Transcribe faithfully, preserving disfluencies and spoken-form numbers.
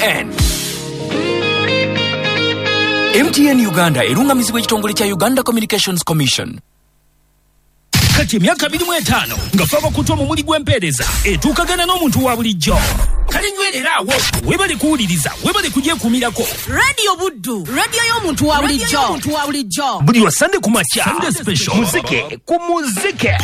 N. M T N Uganda erungamizibwa ekitongole kya Uganda Communications Commission. Kati emyaka abiri mu etaano nga faba kutwa mu muli gw'empeereza etuukagana n'omuntu wa bulijjo. Kale nywerera awo webale kuwuliriza webale kugyekuumirako. Radio Buddu, radio y'omuntu wa bulijjo. Buli wa Sunday ku makya Sunday special muzike ku muzike.